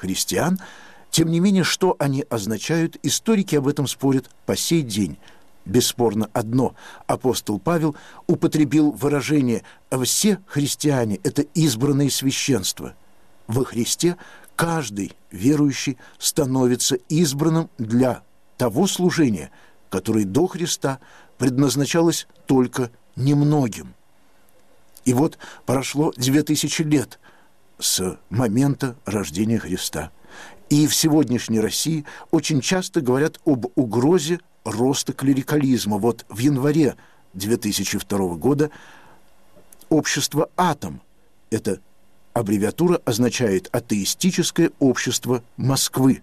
христиан. Тем не менее, что они означают, историки об этом спорят по сей день. Бесспорно одно: апостол Павел употребил выражение «все христиане – это избранное священство». Во Христе каждый верующий становится избранным для того служения, которое до Христа предназначалось только немногим. И вот прошло 2000 лет с момента рождения Христа. И в сегодняшней России очень часто говорят об угрозе роста клерикализма. Вот в январе 2002 года общество «Атом», это аббревиатура означает «Атеистическое общество Москвы»,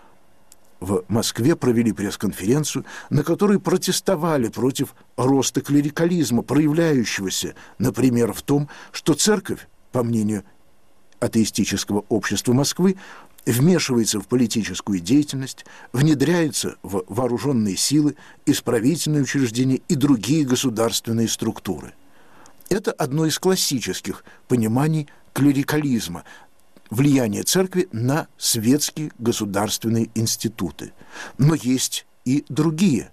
в Москве провели пресс-конференцию, на которой протестовали против роста клерикализма, проявляющегося, например, в том, что церковь, по мнению Атеистического общества Москвы, вмешивается в политическую деятельность, внедряется в вооруженные силы, исправительные учреждения и другие государственные структуры. Это одно из классических пониманий клерикализма – влияние церкви на светские государственные институты. Но есть и другие.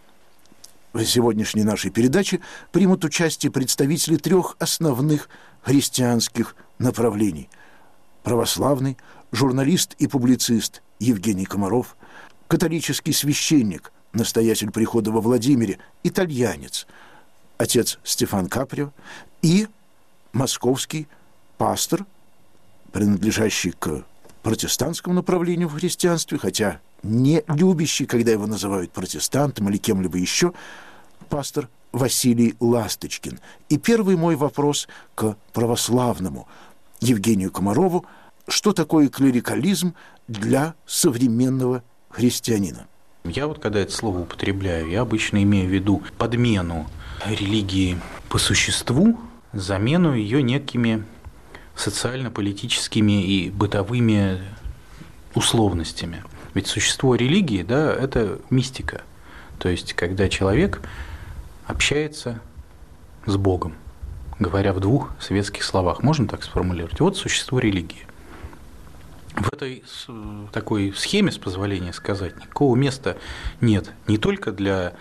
В сегодняшней нашей передаче примут участие представители 3 основных христианских направлений: православный, журналист и публицист Евгений Комаров, католический священник, настоятель прихода во Владимире, итальянец, отец Стефан Каприо, и московский пастор, принадлежащий к протестантскому направлению в христианстве, хотя не любящий, когда его называют протестантом или кем-либо еще, пастор Василий Ласточкин. И первый мой вопрос к православному Евгению Комарову: что такое клерикализм для современного христианина? Я вот когда это слово употребляю, я обычно имею в виду подмену религии по существу, замену ее некими социально-политическими и бытовыми условностями. Ведь существо религии, да, это мистика. То есть, когда человек общается с Богом, говоря в 2 светских словах, можно так сформулировать? Вот существо религии. В этой такой схеме, с позволения сказать, никакого места нет не только для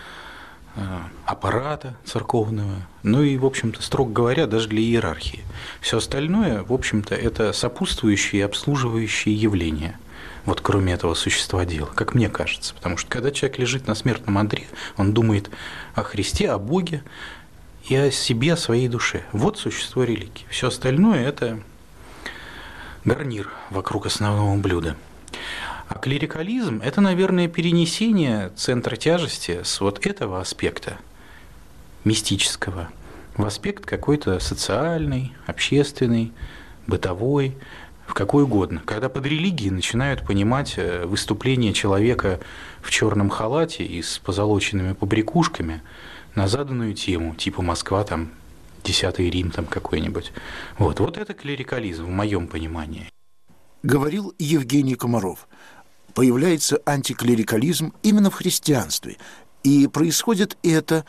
аппарата церковного, но и, в общем-то, строго говоря, даже для иерархии. Все остальное, в общем-то, это сопутствующие и обслуживающие явления, вот кроме этого существа дела, как мне кажется. Потому что когда человек лежит на смертном одре, он думает о Христе, о Боге и о себе, о своей душе. Вот существо религии. Все остальное – это гарнир вокруг основного блюда. А клерикализм – это, наверное, перенесение центра тяжести с вот этого аспекта мистического в аспект какой-то социальный, общественный, бытовой, в какой угодно. Когда под религией начинают понимать выступление человека в черном халате и с позолоченными побрякушками на заданную тему, типа Москва, там, 10-й Рим там какой-нибудь. Вот это клерикализм в моем понимании. Говорил Евгений Комаров. Появляется антиклерикализм именно в христианстве. И происходит это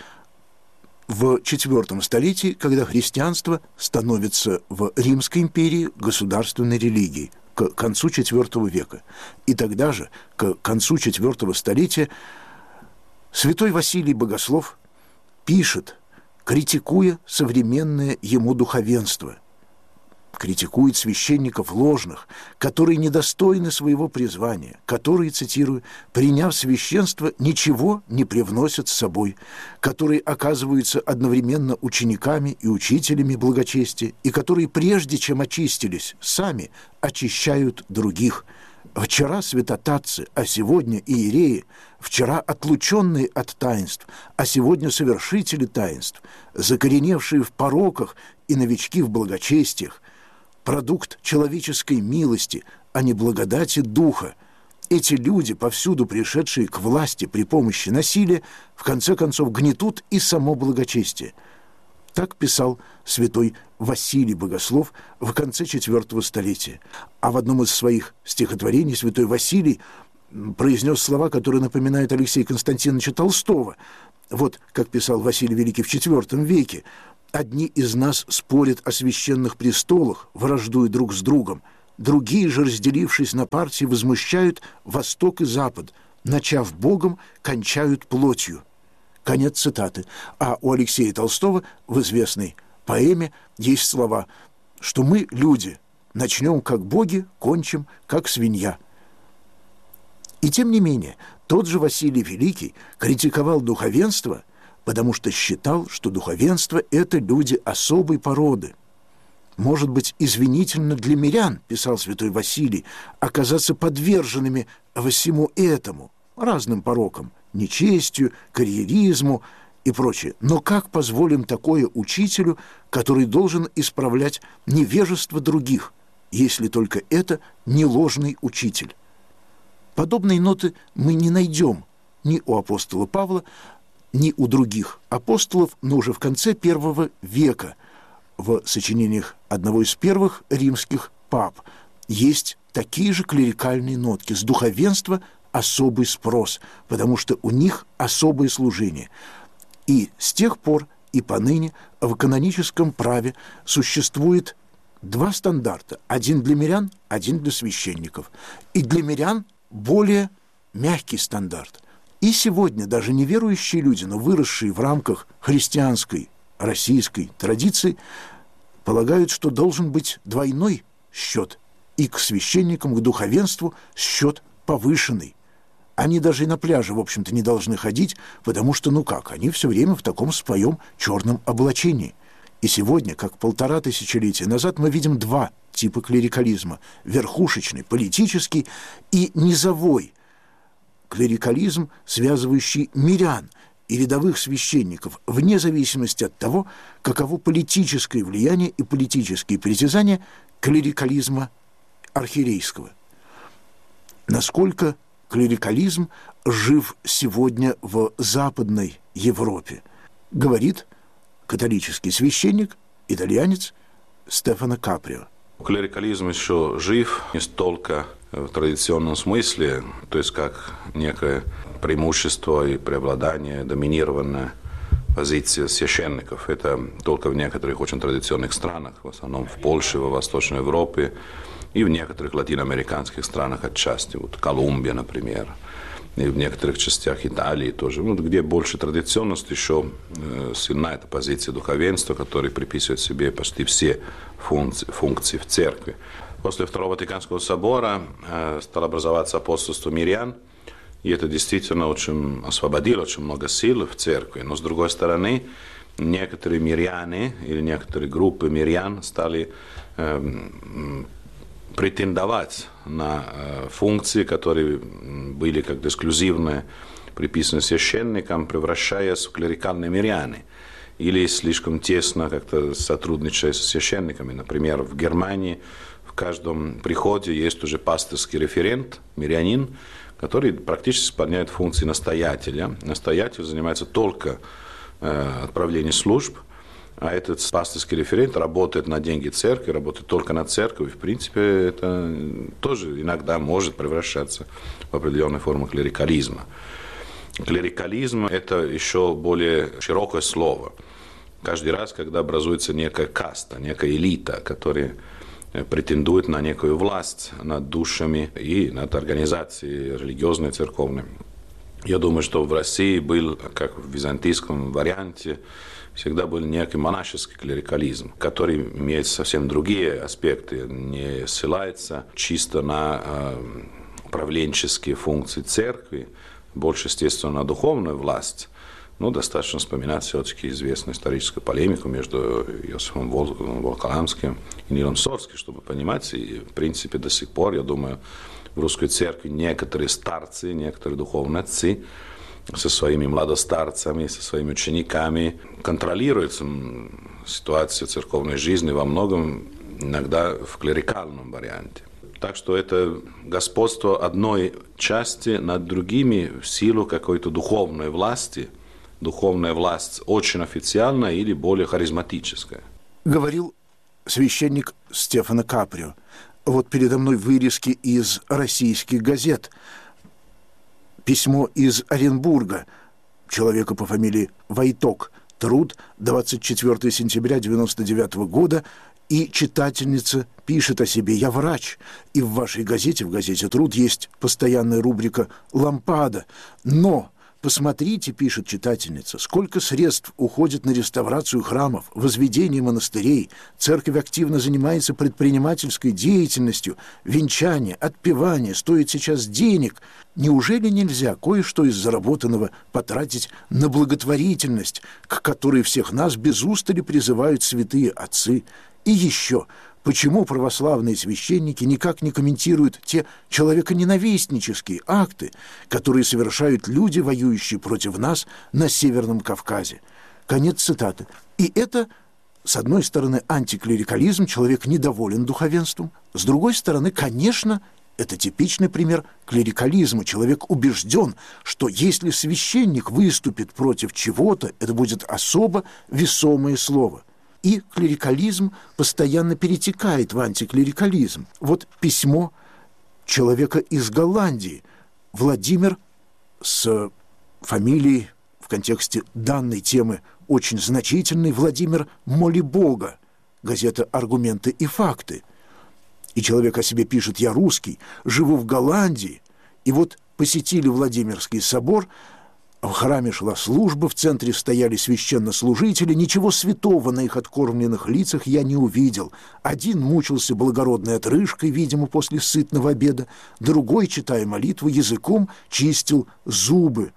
в IV столетии, когда христианство становится в Римской империи государственной религией к концу IV века. И тогда же, к концу IV столетия, святой Василий Богослов пишет, критикуя современное ему духовенство, критикует священников ложных, которые недостойны своего призвания, которые, цитирую, «приняв священство, ничего не привносят с собой», которые оказываются одновременно учениками и учителями благочестия, и которые, прежде чем очистились, сами очищают других. Вчера святотатцы, а сегодня иереи, вчера отлученные от таинств, а сегодня совершители таинств, закореневшие в пороках и новички в благочестиях, продукт человеческой милости, а не благодати Духа. Эти люди, повсюду пришедшие к власти при помощи насилия, в конце концов гнетут и само благочестие. Так писал святой Василий Богослов в конце IV столетия. А в одном из своих стихотворений святой Василий произнес слова, которые напоминают Алексея Константиновича Толстого. Вот как писал Василий Великий в IV веке: «Одни из нас спорят о священных престолах, враждуя друг с другом, другие же, разделившись на партии, возмущают Восток и Запад, начав Богом, кончают плотью». Конец цитаты. А у Алексея Толстого в известной поэме есть слова, что мы, люди, начнем как боги, кончим как свинья. И тем не менее, тот же Василий Великий критиковал духовенство, потому что считал, что духовенство – это люди особой породы. «Может быть, извинительно для мирян, – писал святой Василий, – оказаться подверженными всему этому, разным порокам, нечестию, карьеризму и прочее. Но как позволим такое учителю, который должен исправлять невежество других, если только это не ложный учитель?» Подобные ноты мы не найдем ни у апостола Павла, ни у других апостолов, но уже в конце I века в сочинениях одного из первых римских пап есть такие же клерикальные нотки. С духовенства особый спрос, потому что у них особое служение. И с тех пор и поныне в каноническом праве существует два стандарта. Один для мирян, один для священников. И для мирян более мягкий стандарт. И сегодня даже неверующие люди, но выросшие в рамках христианской, российской традиции, полагают, что должен быть двойной счет. И к священникам, к духовенству счет повышенный. Они даже и на пляже, в общем-то, не должны ходить, потому что, они все время в таком своем черном облачении. И сегодня, как 1500 тысячелетия назад, мы видим два типа клерикализма – верхушечный, политический и низовой клерикализм, связывающий мирян и рядовых священников, вне зависимости от того, каково политическое влияние и политические притязания клерикализма архиерейского. Насколько клерикализм жив сегодня в Западной Европе, говорит католический священник, итальянец Стефано Каприо. Клерикализм еще жив не столько в традиционном смысле, то есть как некое преимущество и преобладание, доминированная позиция священников. Это только в некоторых очень традиционных странах, в основном в Польше, во Восточной Европе и в некоторых латиноамериканских странах отчасти, вот Колумбия, например, и в некоторых частях Италии тоже, где больше традиционность, еще сильна эта позиция духовенства, который приписывает себе почти все функции в церкви. После Второго Ватиканского собора стало образоваться апостольство мирян, и это действительно очень освободило очень много сил в церкви. Но с другой стороны, некоторые миряне или некоторые группы мирян стали претендовать на функции, которые были как-то эксклюзивно приписаны священникам, превращаясь в клерикальные миряне или слишком тесно как-то сотрудничая со священниками. Например, в Германии в каждом приходе есть уже пастырский референт, мирянин, который практически исполняет функции настоятеля. Настоятель занимается только отправлением служб, а этот пастырский референт работает на деньги церкви, работает только на церковь. В принципе, это тоже иногда может превращаться в определенную форму клерикализма. Клерикализм – это еще более широкое слово. Каждый раз, когда образуется некая каста, некая элита, которая претендует на некую власть над душами и над организацией религиозной, церковной. Я думаю, что в России был, как в византийском варианте, всегда был некий монашеский клерикализм, который имеет совсем другие аспекты, не ссылается чисто на управленческие функции церкви, больше, естественно, на духовную власть. Но достаточно вспоминать все-таки известную историческую полемику между Иосифом Волоколамским и Нилом Сорским, чтобы понимать, и в принципе до сих пор, я думаю, в русской церкви некоторые старцы, некоторые духовные отцы со своими младостарцами, со своими учениками контролируют ситуацию церковной жизни во многом иногда в клерикальном варианте. Так что это господство одной части над другими в силу какой-то духовной власти. Духовная власть очень официальная или более харизматическая. Говорил священник Стефано Каприо. Вот передо мной вырезки из российских газет. Письмо из Оренбурга человека по фамилии Войток. Труд, 24 сентября 1999 года. И читательница пишет о себе: «Я врач, и в вашей газете, в газете «Труд», есть постоянная рубрика «Лампада». Но посмотрите, пишет читательница, сколько средств уходит на реставрацию храмов, возведение монастырей. Церковь активно занимается предпринимательской деятельностью, венчание, отпевание стоит сейчас денег. Неужели нельзя кое-что из заработанного потратить на благотворительность, к которой всех нас без устали призывают святые отцы? И еще, почему православные священники никак не комментируют те человеконенавистнические акты, которые совершают люди, воюющие против нас на Северном Кавказе?» Конец цитаты. И это, с одной стороны, антиклерикализм, человек недоволен духовенством, с другой стороны, конечно, это типичный пример клерикализма. Человек убежден, что если священник выступит против чего-то, это будет особо весомое слово. И клерикализм постоянно перетекает в антиклерикализм. Вот письмо человека из Голландии. Владимир, с фамилией в контексте данной темы очень значительный, Владимир Молибога. Газета «Аргументы и факты». И человек о себе пишет: «Я русский, живу в Голландии». И вот посетили Владимирский собор. В храме шла служба, в центре стояли священнослужители. Ничего святого на их откормленных лицах я не увидел. Один мучился благородной отрыжкой, видимо, после сытного обеда, другой, читая молитву, языком чистил зубы.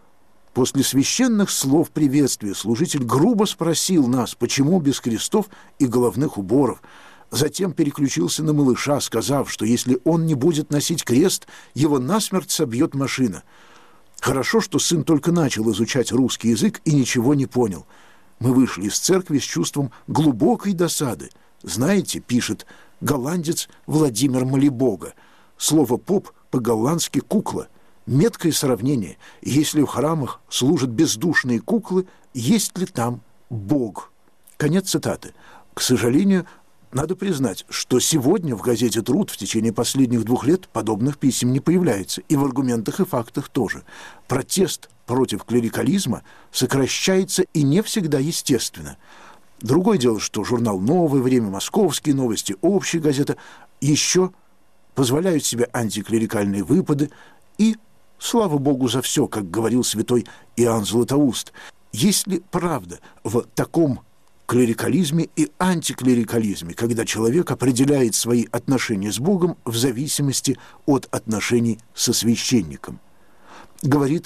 После священных слов приветствия служитель грубо спросил нас, почему без крестов и головных уборов. Затем переключился на малыша, сказав, что если он не будет носить крест, его насмерть собьет машина. Хорошо, что сын только начал изучать русский язык и ничего не понял. Мы вышли из церкви с чувством глубокой досады. Знаете, пишет голландец Владимир Молибога, слово «поп» по-голландски «кукла». Меткое сравнение. Если в храмах служат бездушные куклы, есть ли там Бог? Конец цитаты. К сожалению, надо признать, что сегодня в газете «Труд» в течение последних 2 лет подобных писем не появляется, и в «Аргументах и фактах» тоже. Протест против клерикализма сокращается и не всегда естественно. Другое дело, что журнал «Новое время», «Московские новости», «Общая газета» еще позволяют себе антиклерикальные выпады, и слава Богу за все, как говорил святой Иоанн Златоуст. Если правда в таком клерикализме и антиклерикализме, когда человек определяет свои отношения с Богом в зависимости от отношений со священником. Говорит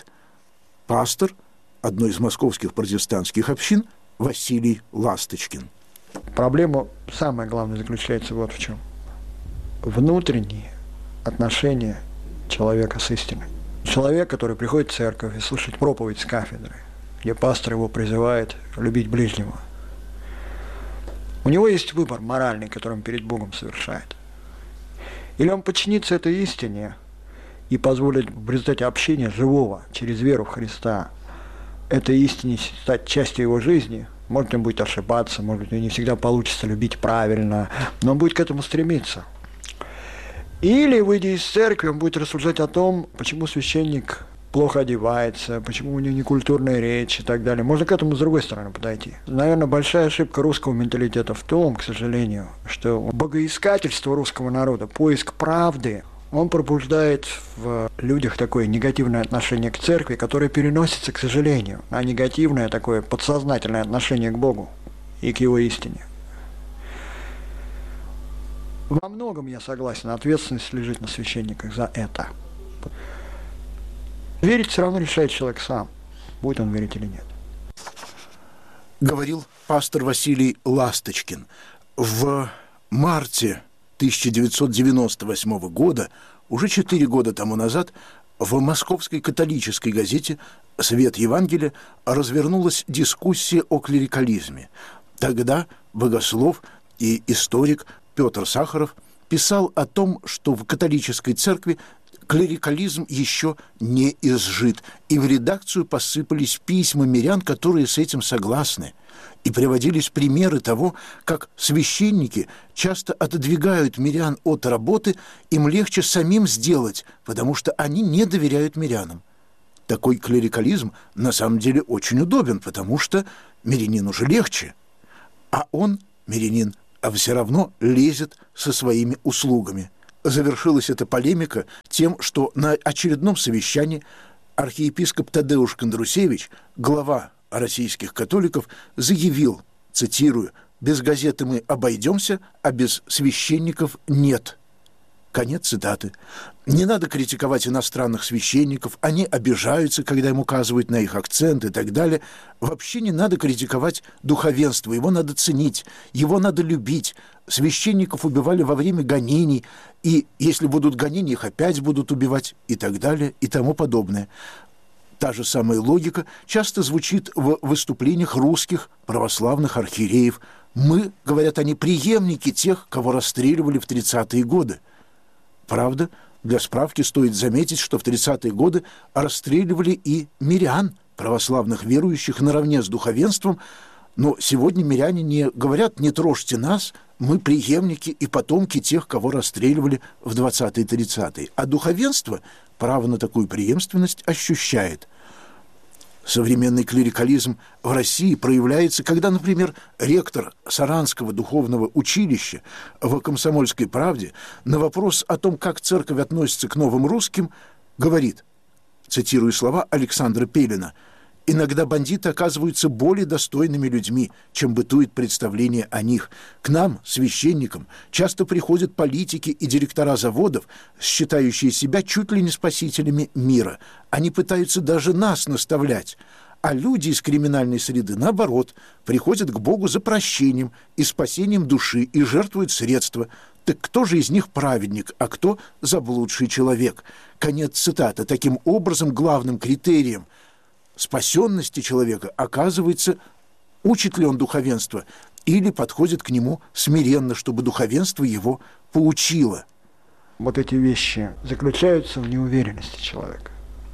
пастор одной из московских протестантских общин Василий Ласточкин. Проблема, самое главное, заключается вот в чем. Внутренние отношения человека с истиной. Человек, который приходит в церковь и слушает проповедь с кафедры, где пастор его призывает любить ближнего, у него есть выбор моральный, который он перед Богом совершает. Или он подчинится этой истине и позволит в результате общения живого через веру в Христа этой истине стать частью его жизни. Может, он будет ошибаться, может быть, не всегда получится любить правильно, но он будет к этому стремиться. Или, выйдя из церкви, он будет рассуждать о том, почему священник плохо одевается, почему у него некультурная речь и так далее. Можно к этому с другой стороны подойти. Наверное, большая ошибка русского менталитета в том, к сожалению, что богоискательство русского народа, поиск правды, он пробуждает в людях такое негативное отношение к церкви, которое переносится, к сожалению, на негативное такое подсознательное отношение к Богу и к Его истине. Во многом я согласен, ответственность лежит на священниках за это. Верить все равно решает человек сам, будет он верить или нет. Говорил пастор Василий Ласточкин. В марте 1998 года, уже 4 года тому назад, в московской католической газете «Свет Евангелия» развернулась дискуссия о клерикализме. Тогда богослов и историк Петр Сахаров писал о том, что в католической церкви клерикализм еще не изжит, и в редакцию посыпались письма мирян, которые с этим согласны. И приводились примеры того, как священники часто отодвигают мирян от работы, им легче самим сделать, потому что они не доверяют мирянам. Такой клерикализм на самом деле очень удобен, потому что мирянину же легче, а он, мирянин, а все равно лезет со своими услугами. Завершилась эта полемика тем, что на очередном совещании архиепископ Тадеуш Кондрусевич, глава российских католиков, заявил, цитирую, «Без газеты мы обойдемся, а без священников нет». Конец цитаты. Не надо критиковать иностранных священников, они обижаются, когда им указывают на их акцент и так далее. Вообще не надо критиковать духовенство, его надо ценить, его надо любить. Священников убивали во время гонений, и если будут гонения, их опять будут убивать, и так далее, и тому подобное. Та же самая логика часто звучит в выступлениях русских православных архиереев. Мы, говорят они, преемники тех, кого расстреливали в 30-е годы. Правда, для справки стоит заметить, что в 30-е годы расстреливали и мирян, православных верующих, наравне с духовенством, но сегодня миряне не говорят «не трожьте нас», мы преемники и потомки тех, кого расстреливали в 20-е и 30-е. А духовенство право на такую преемственность ощущает. Современный клерикализм в России проявляется, когда, например, ректор Саранского духовного училища в «Комсомольской правде» на вопрос о том, как церковь относится к новым русским, говорит, цитирую слова Александра Пелина, «Иногда бандиты оказываются более достойными людьми, чем бытует представление о них. К нам, священникам, часто приходят политики и директора заводов, считающие себя чуть ли не спасителями мира. Они пытаются даже нас наставлять. А люди из криминальной среды, наоборот, приходят к Богу за прощением и спасением души и жертвуют средства. Так кто же из них праведник, а кто заблудший человек?» Конец цитаты. Таким образом, главным критерием спасенности человека оказывается, учит ли он духовенство или подходит к нему смиренно, чтобы духовенство его поучило. Вот эти вещи заключаются в неуверенности человека.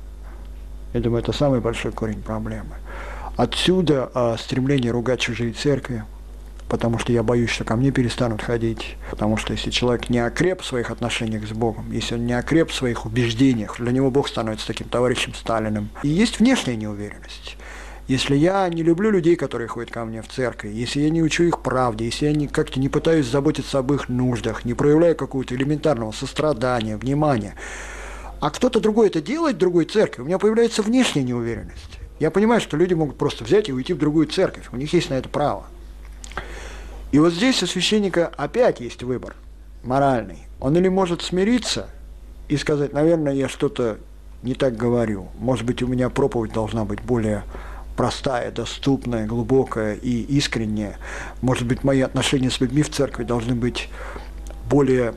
Я думаю, это самый большой корень проблемы. Отсюда стремление ругать чужие церкви, потому что я боюсь, что ко мне перестанут ходить. Потому что если человек не окреп в своих отношениях с Богом, если он не окреп в своих убеждениях, для него Бог становится таким товарищем Сталиным. И есть внешняя неуверенность. Если я не люблю людей, которые ходят ко мне в церковь, если я не учу их правде, если я как-то не пытаюсь заботиться об их нуждах, не проявляю какого-то элементарного сострадания, внимания, а кто-то другой это делает в другой церкви, у меня появляется внешняя неуверенность. Я понимаю, что люди могут просто взять и уйти в другую церковь, у них есть на это право. И вот здесь у священника опять есть выбор моральный. Он или может смириться и сказать, наверное, я что-то не так говорю. Может быть, у меня проповедь должна быть более простая, доступная, глубокая и искренняя. Может быть, мои отношения с людьми в церкви должны быть более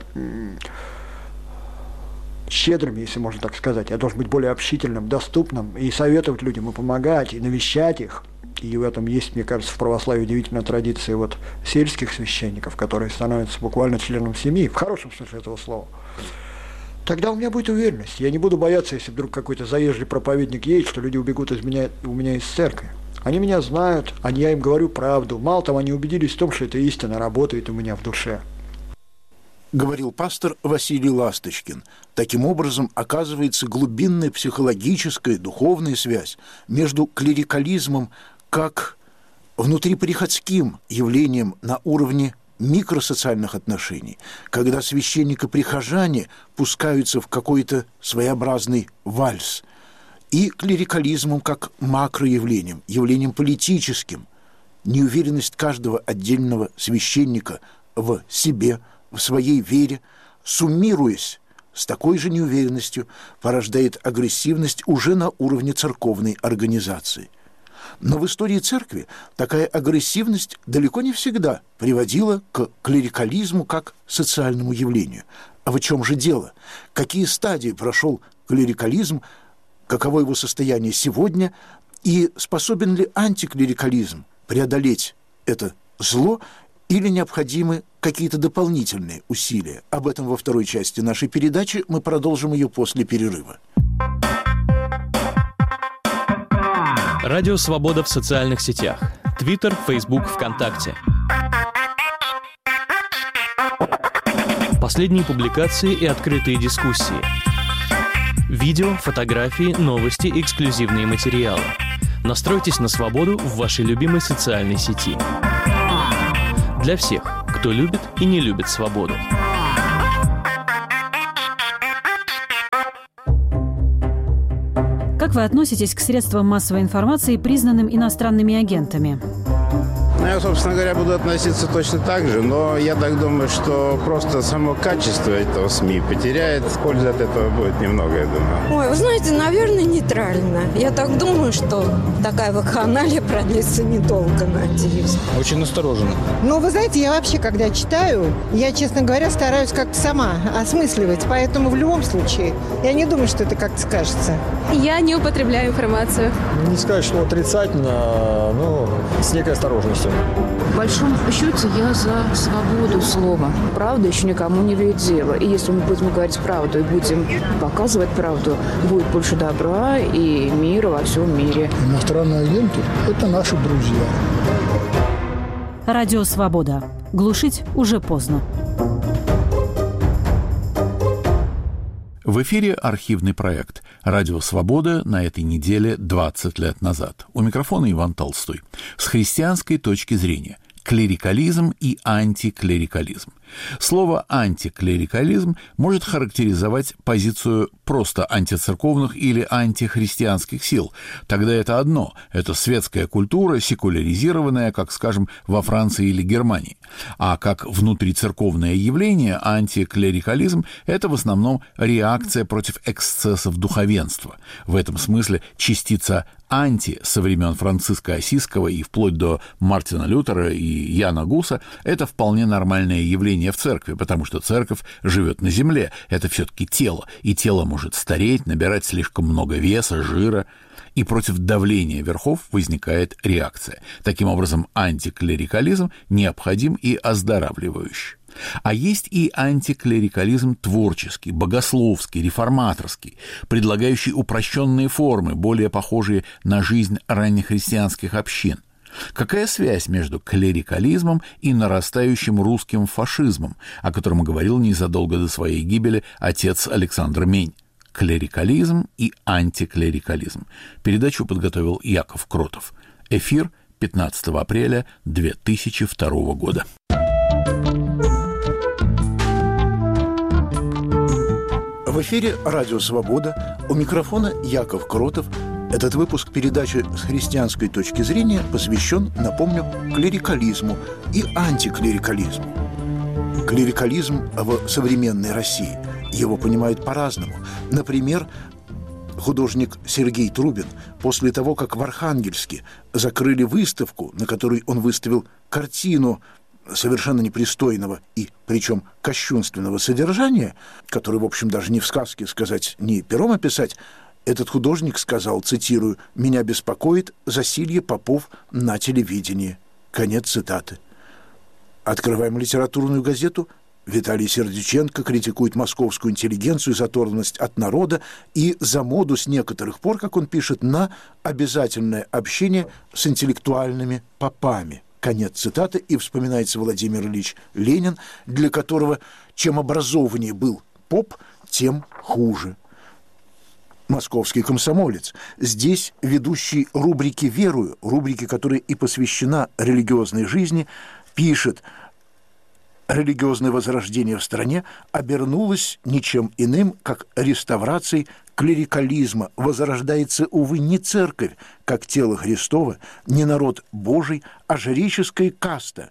щедрыми, если можно так сказать. Я должен быть более общительным, доступным и советовать людям, и помогать, и навещать их. И в этом есть, мне кажется, в православии удивительная традиция вот сельских священников, которые становятся буквально членом семьи, в хорошем смысле этого слова. Тогда у меня будет уверенность. Я не буду бояться, если вдруг какой-то заезжий проповедник едет, что люди убегут у меня из церкви. Они меня знают, я им говорю правду. Мало того, они убедились в том, что эта истина работает у меня в душе. Говорил пастор Василий Ласточкин. Таким образом, оказывается глубинная психологическая, духовная связь между клерикализмом как внутриприходским явлением на уровне микросоциальных отношений, когда священник и прихожане пускаются в какой-то своеобразный вальс, и клерикализмом как макроявлением, явлением политическим, неуверенность каждого отдельного священника в себе, в своей вере, суммируясь с такой же неуверенностью, порождает агрессивность уже на уровне церковной организации. Но в истории церкви такая агрессивность далеко не всегда приводила к клерикализму как социальному явлению. А в чем же дело? Какие стадии прошел клерикализм, каково его состояние сегодня, и способен ли антиклерикализм преодолеть это зло, или необходимы какие-то дополнительные усилия? Об этом во второй части нашей передачи. Мы продолжим ее после перерыва. Радио «Свобода» в социальных сетях. Твиттер, Фейсбук, ВКонтакте. Последние публикации и открытые дискуссии. Видео, фотографии, новости, эксклюзивные материалы. Настройтесь на свободу в вашей любимой социальной сети. Для всех, кто любит и не любит свободу. Как вы относитесь к средствам массовой информации, признанным иностранными агентами? Я, собственно говоря, буду относиться точно так же, но я так думаю, что просто само качество этого СМИ потеряет. Пользы от этого будет немного, я думаю. Ой, вы знаете, наверное, нейтрально. Я так думаю, что такая вакханалия продлится недолго, надеюсь. Очень настороженно. Ну, вы знаете, я вообще, когда читаю, я, честно говоря, стараюсь как-то сама осмысливать. Поэтому в любом случае, я не думаю, что это как-то скажется. Я не употребляю информацию. Не сказать, что отрицательно, но с некой осторожностью. В большом счете я за свободу слова. Правда еще никому не имеет дела. И если мы будем говорить правду и будем показывать правду, будет больше добра и мира во всем мире. Иностранные агенты – это наши друзья. Радио «Свобода». Глушить уже поздно. В эфире архивный проект «Радио Свобода» на этой неделе 20 лет назад. У микрофона Иван Толстой. С христианской точки зрения – клерикализм и антиклерикализм. Слово «антиклерикализм» может характеризовать позицию просто антицерковных или антихристианских сил. Тогда это одно – это светская культура, секуляризированная, как, скажем, во Франции или Германии. А как внутрицерковное явление антиклерикализм – это в основном реакция против эксцессов духовенства. В этом смысле частица «анти» со времен Франциска Осиского и вплоть до Мартина Лютера и Яна Гуса – это вполне нормальное явление в церкви, потому что церковь живет на земле. Это все-таки тело, и тело может стареть, набирать слишком много веса, жира, и против давления верхов возникает реакция. Таким образом, антиклерикализм необходим и оздоравливающий. А есть и антиклерикализм творческий, богословский, реформаторский, предлагающий упрощенные формы, более похожие на жизнь раннехристианских общин. Какая связь между клерикализмом и нарастающим русским фашизмом, о котором говорил незадолго до своей гибели отец Александр Мень? Клерикализм и антиклерикализм. Передачу подготовил Яков Кротов. Эфир 15 апреля 2002 года. В эфире «Радио Свобода». У микрофона Яков Кротов. Этот выпуск передачи с христианской точки зрения посвящен, напомню, клерикализму и антиклерикализму. Клерикализм в современной России. Его понимают по-разному. Например, художник Сергей Трубин после того, как в Архангельске закрыли выставку, на которой он выставил картину совершенно непристойного и, причем, кощунственного содержания, который, в общем, даже не в сказке сказать, не пером описать, этот художник сказал, цитирую, «Меня беспокоит засилье попов на телевидении». Конец цитаты. Открываем литературную газету. Виталий Сердюченко критикует московскую интеллигенцию за оторванность от народа и за моду с некоторых пор, как он пишет, на обязательное общение с интеллектуальными попами. Конец цитаты. И вспоминается Владимир Ильич Ленин, для которого чем образованнее был поп, тем хуже. Московский комсомолец. Здесь ведущий рубрики «Верую», рубрики, которая и посвящена религиозной жизни, пишет: религиозное возрождение в стране обернулось ничем иным, как реставрацией клерикализма. Возрождается, увы, не церковь, как тело Христово, не народ Божий, а жреческая каста.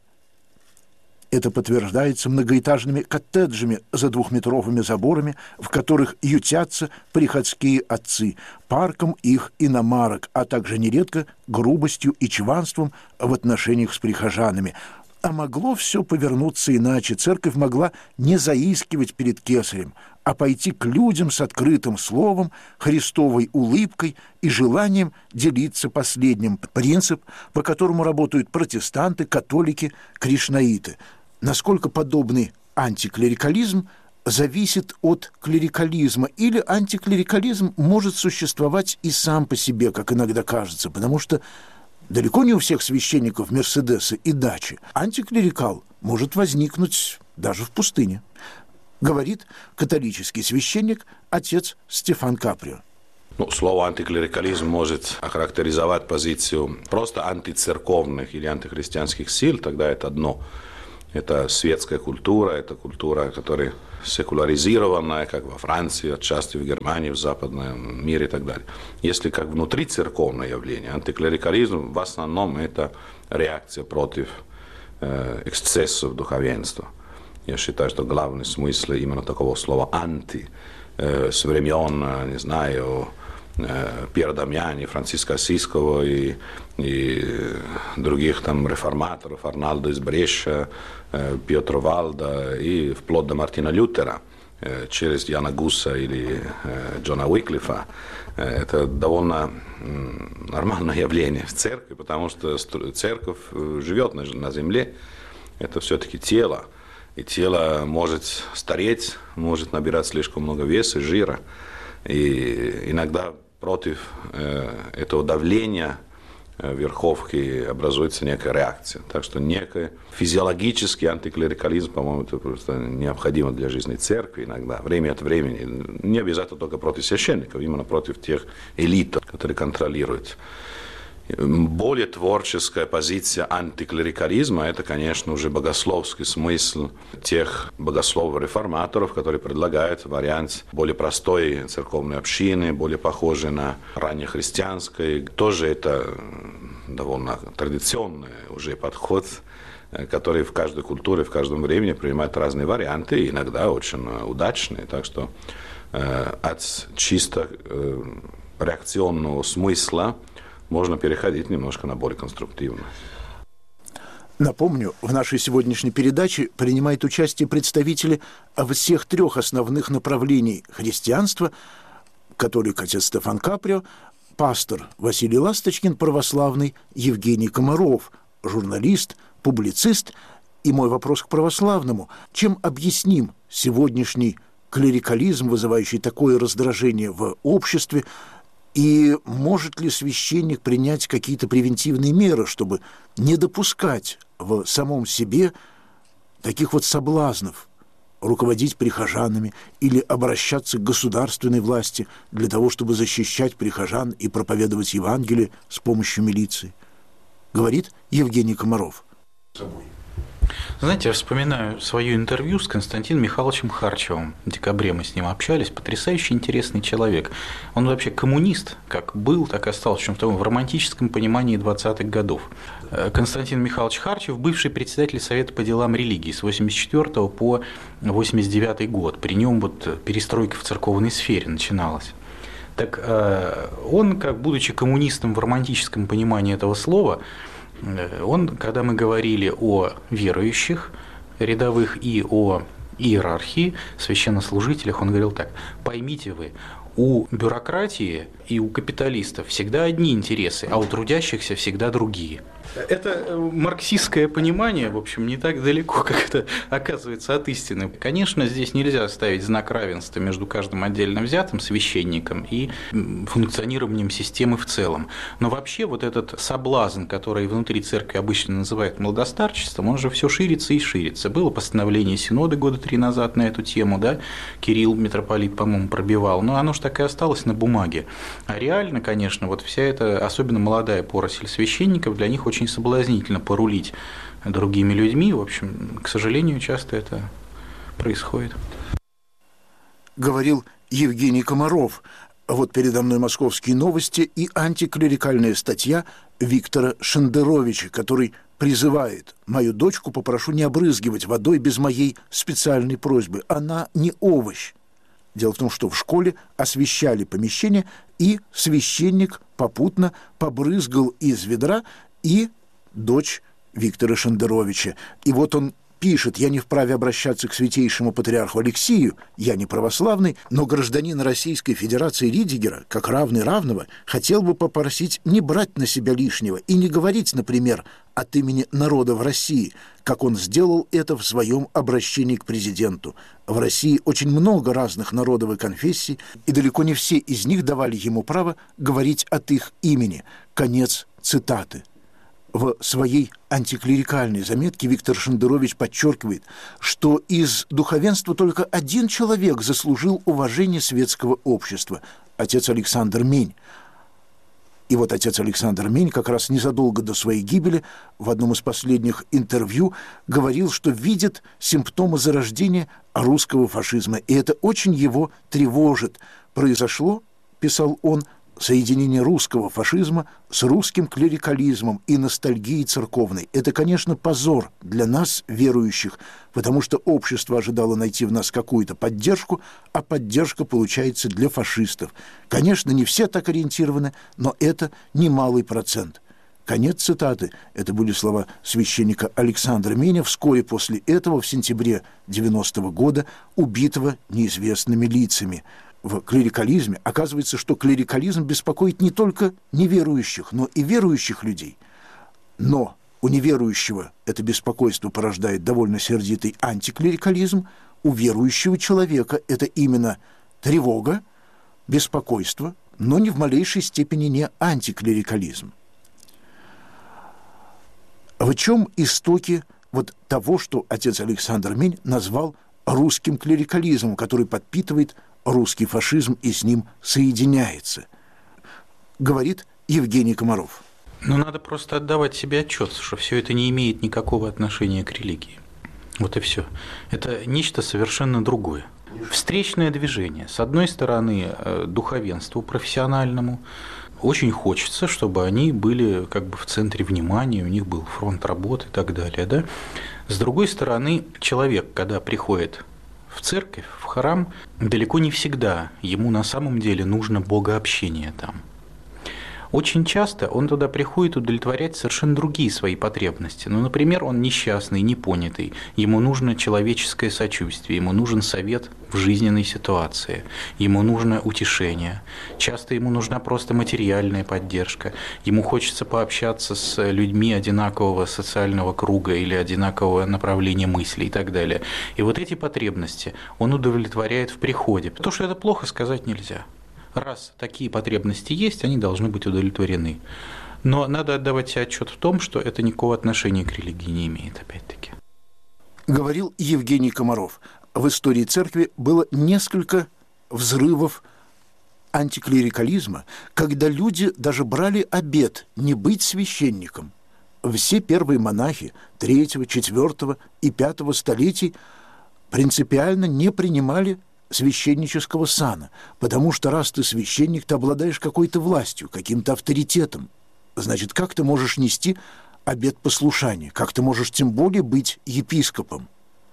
Это подтверждается многоэтажными коттеджами за двухметровыми заборами, в которых ютятся приходские отцы, парком их иномарок, а также нередко грубостью и чванством в отношениях с прихожанами. А могло все повернуться иначе. Церковь могла не заискивать перед кесарем, а пойти к людям с открытым словом, Христовой улыбкой и желанием делиться последним. Принцип, по которому работают протестанты, католики, кришнаиты. Насколько подобный антиклерикализм зависит от клерикализма, или антиклерикализм может существовать и сам по себе, как иногда кажется, потому что далеко не у всех священников мерседесы и дачи. Антиклерикал может возникнуть даже в пустыне, говорит католический священник отец Стефан Каприо. Слово антиклерикализм может охарактеризовать позицию просто антицерковных или антихристианских сил, тогда это одно. Это светская культура, это культура, которая секуляризированная, как во Франции, отчасти в Германии, в западном мире и так далее. Если как внутрицерковное явление, антиклерикализм в основном это реакция против эксцессов духовенства. Я считаю, что главный смысл именно такого слова «анти» с времен, не знаю, Пьера Дамьяни, Франциска Ассизского и других там реформаторов, Арнальдо из Бреша, Пьетро Валда и вплоть до Мартина Лютера, через Яна Гуса или Джона Уиклифа. Это довольно нормальное явление в церкви, потому что церковь живет на земле, это все-таки тело. И тело может стареть, может набирать слишком много веса, жира. И иногда против этого давления верховки образуется некая реакция. Так что некий физиологический антиклерикализм, по-моему, это просто необходимо для жизни церкви иногда, время от времени. Не обязательно только против священников, именно против тех элит, которые контролируют. Более творческая позиция антиклерикализма – это, конечно, уже богословский смысл тех богословов-реформаторов, которые предлагают вариант более простой церковной общины, более похожей на раннехристианской. Тоже это довольно традиционный уже подход, который в каждой культуре, в каждом времени принимает разные варианты, иногда очень удачные. Так что от чисто реакционного смысла можно переходить немножко на более конструктивно. Напомню, в нашей сегодняшней передаче принимают участие представители всех трех основных направлений христианства: католик отец Стефан Каприо, пастор Василий Ласточкин, православный Евгений Комаров, журналист, публицист. И мой вопрос к православному: чем объясним сегодняшний клерикализм, вызывающий такое раздражение в обществе? И может ли священник принять какие-то превентивные меры, чтобы не допускать в самом себе таких вот соблазнов руководить прихожанами или обращаться к государственной власти для того, чтобы защищать прихожан и проповедовать Евангелие с помощью милиции? Говорит Евгений Комаров. Знаете, я вспоминаю свое интервью с Константином Михайловичем Харчевым. В декабре мы с ним общались. Потрясающе интересный человек. Он вообще коммунист, как был, так и остался, причем в романтическом понимании 20-х годов. Константин Михайлович Харчев – бывший председатель Совета по делам религии с 1984 по 1989 год. При нем вот перестройка в церковной сфере начиналась. Так он, как будучи коммунистом в романтическом понимании этого слова, он, когда мы говорили о верующих рядовых и о иерархии, священнослужителях, он говорил так: поймите вы, у бюрократии и у капиталистов всегда одни интересы, а у трудящихся всегда другие. Это марксистское понимание, в общем, не так далеко, как это оказывается от истины. Конечно, здесь нельзя ставить знак равенства между каждым отдельно взятым священником и функционированием системы в целом. Но вообще вот этот соблазн, который внутри церкви обычно называют младостарчеством, он же все ширится и ширится. Было постановление Синода года 3 назад на эту тему, да, Кирилл, митрополит, по-моему, пробивал, но оно же так и осталось на бумаге. А реально, конечно, вот вся эта, особенно молодая поросль священников, для них очень соблазнительно порулить другими людьми. В общем, к сожалению, часто это происходит. Говорил Евгений Комаров. Вот передо мной «Московские новости» и антиклерикальная статья Виктора Шендеровича, который призывает: мою дочку попрошу не обрызгивать водой без моей специальной просьбы. Она не овощ. Дело в том, что в школе освещали помещение, и священник попутно побрызгал из ведра и дочь Виктора Шендеровича. И вот он пишет: я не вправе обращаться к святейшему патриарху Алексию, я не православный, но гражданин Российской Федерации Ридигера, как равный равного, хотел бы попросить не брать на себя лишнего и не говорить, например, от имени народа в России, как он сделал это в своем обращении к президенту. В России очень много разных народов и конфессий, и далеко не все из них давали ему право говорить от их имени. Конец цитаты. В своей антиклерикальной заметке Виктор Шендерович подчеркивает, что из духовенства только один человек заслужил уважение светского общества – отец Александр Мень. И вот отец Александр Мень как раз незадолго до своей гибели в одном из последних интервью говорил, что видит симптомы зарождения русского фашизма. И это очень его тревожит. Произошло, писал он, соединение русского фашизма с русским клерикализмом и ностальгией церковной. Это, конечно, позор для нас, верующих, потому что общество ожидало найти в нас какую-то поддержку, а поддержка получается для фашистов. Конечно, не все так ориентированы, но это немалый процент. Конец цитаты. Это были слова священника Александра Меня вскоре после этого, в сентябре 90-го года, убитого неизвестными лицами. В клерикализме оказывается, что клерикализм беспокоит не только неверующих, но и верующих людей. Но у неверующего это беспокойство порождает довольно сердитый антиклерикализм, у верующего человека это именно тревога, беспокойство, но ни в малейшей степени не антиклерикализм. В чем истоки вот того, что отец Александр Мень назвал русским клерикализмом, который подпитывает русский фашизм и с ним соединяется, говорит Евгений Комаров. Надо просто отдавать себе отчет, что все это не имеет никакого отношения к религии. Вот и все. Это нечто совершенно другое. Встречное движение. С одной стороны, духовенству профессиональному очень хочется, чтобы они были как бы в центре внимания, у них был фронт работы и так далее. Да? С другой стороны, человек, когда приходит в церковь, в храм, далеко не всегда ему на самом деле нужно богообщение там. Очень часто он туда приходит удовлетворять совершенно другие свои потребности. Например, он несчастный, непонятый, ему нужно человеческое сочувствие, ему нужен совет в жизненной ситуации, ему нужно утешение, часто ему нужна просто материальная поддержка, ему хочется пообщаться с людьми одинакового социального круга или одинакового направления мысли и так далее. И вот эти потребности он удовлетворяет в приходе. То, что это плохо, сказать нельзя. Раз такие потребности есть, они должны быть удовлетворены. Но надо отдавать себе отчет в том, что это никакого отношения к религии не имеет, опять-таки. Говорил Евгений Комаров. В истории церкви было несколько взрывов антиклерикализма, когда люди даже брали обет не быть священником. Все первые монахи 3, 4 и 5 столетий принципиально не принимали священнического сана, потому что раз ты священник, ты обладаешь какой-то властью, каким-то авторитетом. Значит, как ты можешь нести обет послушания? Как ты можешь тем более быть епископом?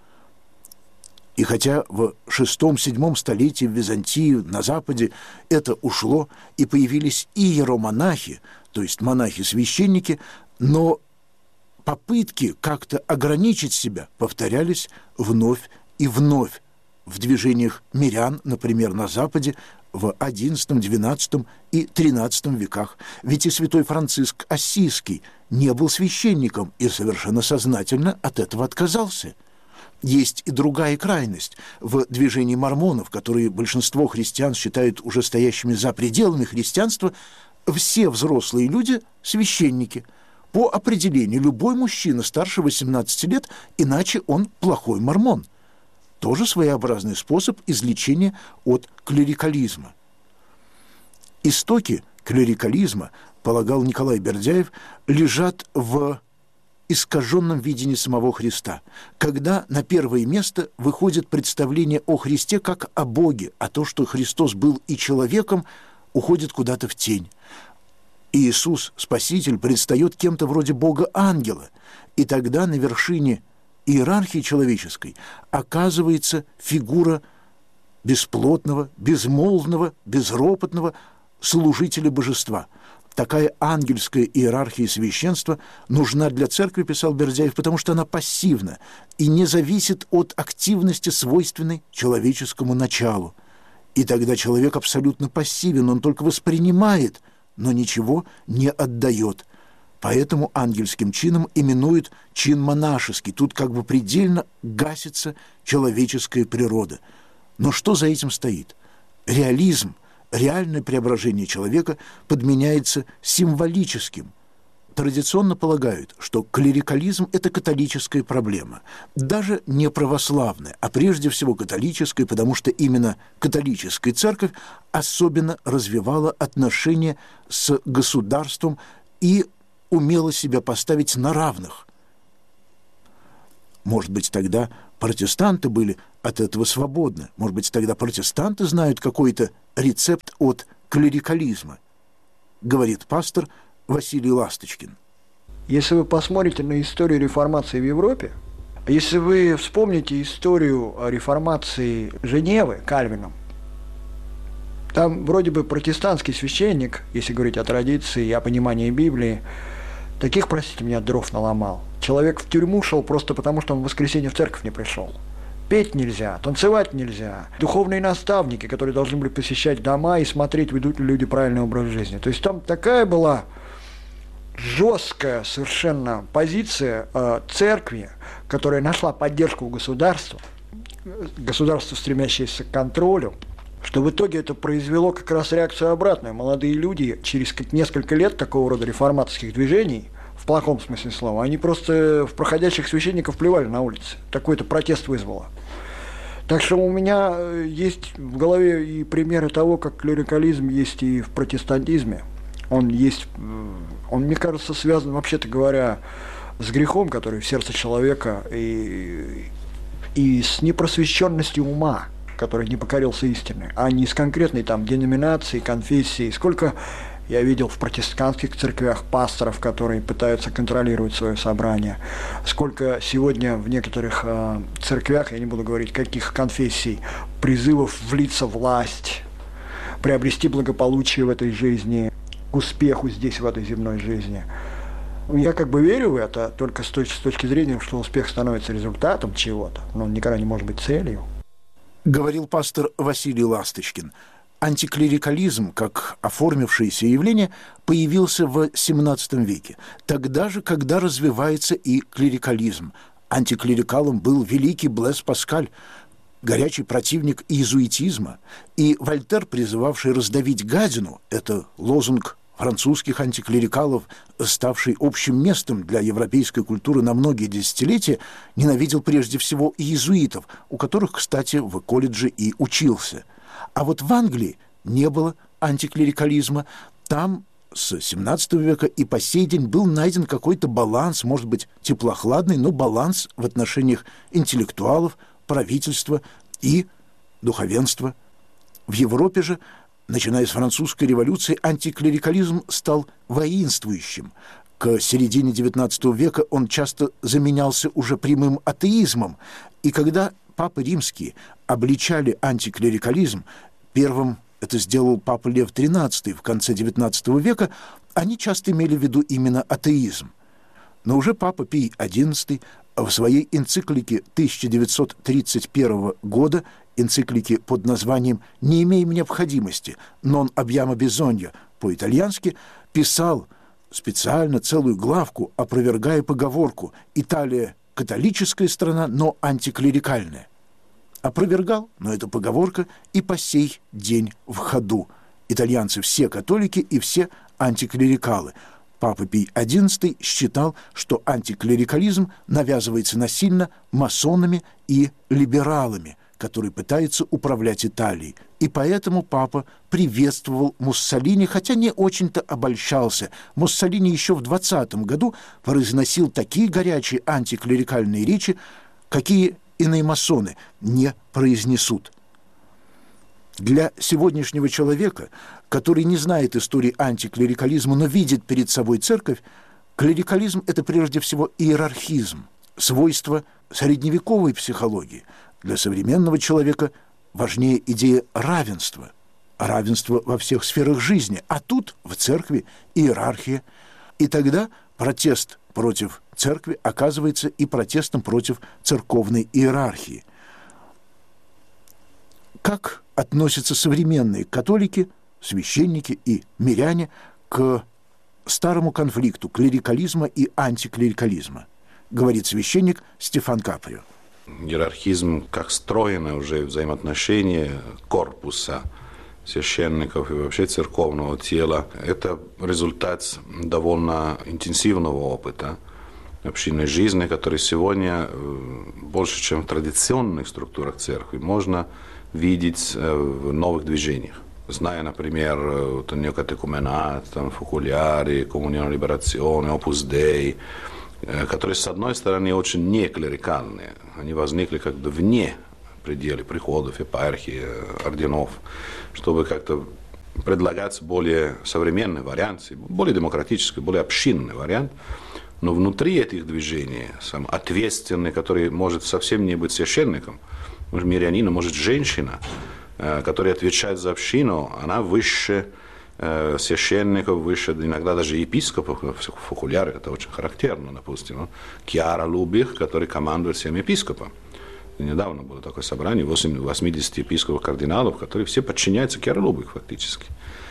И хотя в VI-VII столетии в Византии, на Западе, это ушло, и появились иеромонахи, то есть монахи-священники, но попытки как-то ограничить себя повторялись вновь и вновь. В движениях мирян, например, на Западе, в XI, XII и XIII веках. Ведь и святой Франциск Ассизский не был священником и совершенно сознательно от этого отказался. Есть и другая крайность. В движении мормонов, которые большинство христиан считают уже стоящими за пределами христианства, все взрослые люди – священники. По определению, любой мужчина старше 18 лет, иначе он плохой мормон. Тоже своеобразный способ излечения от клерикализма. Истоки клерикализма, полагал Николай Бердяев, лежат в искаженном видении самого Христа, когда на первое место выходит представление о Христе как о Боге, а то, что Христос был и человеком, уходит куда-то в тень. Иисус, Спаситель, предстает кем-то вроде Бога-ангела, и тогда на вершине иерархии человеческой оказывается фигура бесплотного, безмолвного, безропотного служителя божества. Такая ангельская иерархия священства нужна для церкви, писал Бердяев, потому что она пассивна и не зависит от активности, свойственной человеческому началу. И тогда человек абсолютно пассивен, он только воспринимает, но ничего не отдает. Поэтому ангельским чином именуют чин монашеский. Тут как бы предельно гасится человеческая природа. Но что за этим стоит? Реализм, реальное преображение человека подменяется символическим, традиционно полагают, что клерикализм – это католическая проблема. Даже не православная, а прежде всего католическая, потому что именно католическая церковь особенно развивала отношения с государством и умела себя поставить на равных. Может быть, тогда протестанты были от этого свободны. Может быть, тогда протестанты знают какой-то рецепт от клерикализма, говорит пастор Василий Ласточкин. Если вы посмотрите на историю реформации в Европе, если вы вспомните историю реформации Женевы Кальвином, там вроде бы протестантский священник, если говорить о традиции и о понимании Библии, таких, простите меня, дров наломал. Человек в тюрьму шел просто потому, что он в воскресенье в церковь не пришел. Петь нельзя, танцевать нельзя. Духовные наставники, которые должны были посещать дома и смотреть, ведут ли люди правильный образ жизни. То есть там такая была жесткая совершенно позиция церкви, которая нашла поддержку у государства, государство, стремящееся к контролю, что в итоге это произвело как раз реакцию обратную. Молодые люди через несколько лет такого рода реформаторских движений, в плохом смысле слова, они просто в проходящих священников плевали на улице. Такой-то протест вызвало. Так что у меня есть в голове и примеры того, как клерикализм есть и в протестантизме. Он есть, он, мне кажется, связан, вообще-то говоря, с грехом, который в сердце человека, и с непросвещенностью ума, который не покорился истине, а не с конкретной там деноминацией, конфессией. Сколько я видел в протестантских церквях пасторов, которые пытаются контролировать свое собрание. Сколько сегодня в некоторых церквях, я не буду говорить, каких конфессий, призывов влиться в власть, приобрести благополучие в этой жизни, к успеху здесь, в этой земной жизни. Я как бы верю в это только с точки зрения, что успех становится результатом чего-то, но он никогда не может быть целью. Говорил пастор Василий Ласточкин. Антиклерикализм, как оформившееся явление, появился в XVII веке, тогда же, когда развивается и клерикализм. Антиклерикалом был великий Блэс Паскаль, горячий противник иезуитизма, и Вольтер, призывавший раздавить гадину, это лозунг французских антиклерикалов, ставший общим местом для европейской культуры на многие десятилетия, ненавидел прежде всего иезуитов, у которых, кстати, в колледже и учился. А вот в Англии не было антиклерикализма. Там с XVII века и по сей день был найден какой-то баланс, может быть, теплохладный, но баланс в отношениях интеллектуалов, правительства и духовенства. В Европе же, начиная с французской революции, антиклерикализм стал воинствующим. К середине XIX века он часто заменялся уже прямым атеизмом. И когда папы римские обличали антиклерикализм, первым это сделал папа Лев XIII в конце XIX века, они часто имели в виду именно атеизм. Но уже папа Пий XI в своей энциклике 1931 года, энциклике под названием «Не имеем необходимости, non abbiamo bisogno» по-итальянски, писал специально целую главку, опровергая поговорку «Италия – католическая страна, но антиклерикальная». Опровергал, но эта поговорка и по сей день в ходу. Итальянцы все католики и все антиклерикалы. Папа Пий XI считал, что антиклерикализм навязывается насильно масонами и либералами, которые пытаются управлять Италией. И поэтому папа приветствовал Муссолини, хотя не очень-то обольщался. Муссолини еще в 20 году произносил такие горячие антиклерикальные речи, какие иные масоны не произнесут. Для сегодняшнего человека, который не знает истории антиклерикализма, но видит перед собой церковь, клерикализм – это прежде всего иерархизм, свойство средневековой психологии. Для современного человека важнее идея равенства, равенства во всех сферах жизни, а тут в церкви иерархия. И тогда протест против церкви оказывается и протестом против церковной иерархии. Как относятся современные католики, священники и миряне к старому конфликту клерикализма и антиклерикализма, говорит священник Стефан Каприо. Иерархизм как стройное уже взаимоотношение корпуса священников и вообще церковного тела. Это результат довольно интенсивного опыта общинной жизни, который сегодня больше, чем в традиционных структурах церкви, можно видеть в новых движениях. Зная, например, неокатекуменат, фокуляри, коммунион либерационе, опус Dei, которые, с одной стороны, очень неклерикальные. Они возникли как бы вне пределы приходов, епархии, орденов, чтобы как-то предлагать более современный вариант, более демократический, более общинный вариант. Но внутри этих движений, сам ответственный, который может совсем не быть священником, может, мирянин, может, женщина, которая отвечает за общину, она выше священников, выше иногда даже епископов, фокуляры, это очень характерно, допустим. Кьяра Лубих, который командует всем епископом. Недавно было такое собрание, 80 епископов, кардиналов, которые все подчиняются Кьяра Лубих фактически.